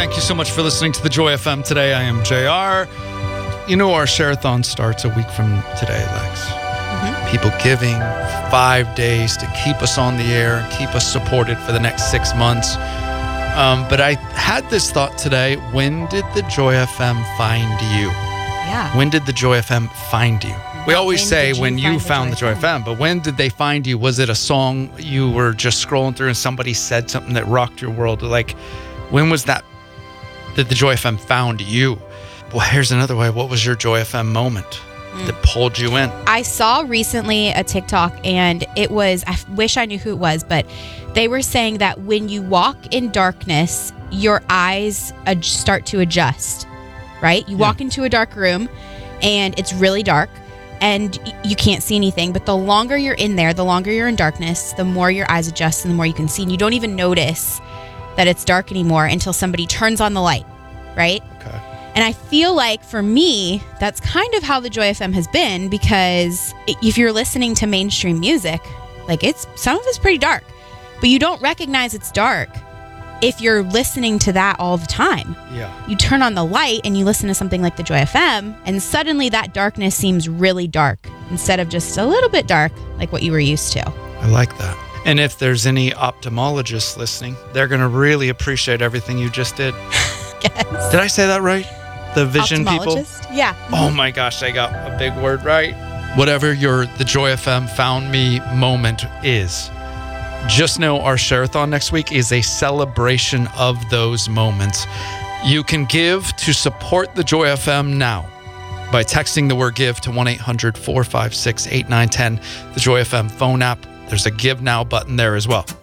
Thank you so much for listening to the Joy FM today. I am JR. You know, our share-a-thon starts a week from today, Lex. Mm-hmm. People giving 5 days to keep us on the air and keep us supported for the next 6 months. But I had this thought today. When did the Joy FM find you? Yeah. When did the Joy FM find you? We always say when you found the Joy FM, but when did they find you? Was it a song you were just scrolling through and somebody said something that rocked your world? Like, when was that the Joy FM found you? Well, here's another way. What was your Joy FM moment that pulled you in? I saw recently a TikTok, and it was, I wish I knew who it was, but they were saying that when you walk in darkness, your eyes start to adjust, right? You walk into a dark room, and it's really dark, and you can't see anything. But the longer you're in there, the longer you're in darkness, the more your eyes adjust and the more you can see. And you don't even notice that it's dark anymore until somebody turns on the light, right? Okay. And I feel like for me, that's kind of how the Joy FM has been, because if you're listening to mainstream music, like some of it's pretty dark, but you don't recognize it's dark if you're listening to that all the time. Yeah. You turn on the light and you listen to something like the Joy FM, and suddenly that darkness seems really dark instead of just a little bit dark like what you were used to. I like that. And if there's any ophthalmologists listening, they're going to really appreciate everything you just did. Yes. Did I say that right? The vision people? Yeah. Oh my gosh, I got a big word right. Whatever the Joy FM found me moment is, just know our share-a-thon next week is a celebration of those moments. You can give to support the Joy FM now by texting the word give to 1-800-456-8910, the Joy FM phone app. There's a Give Now button there as well.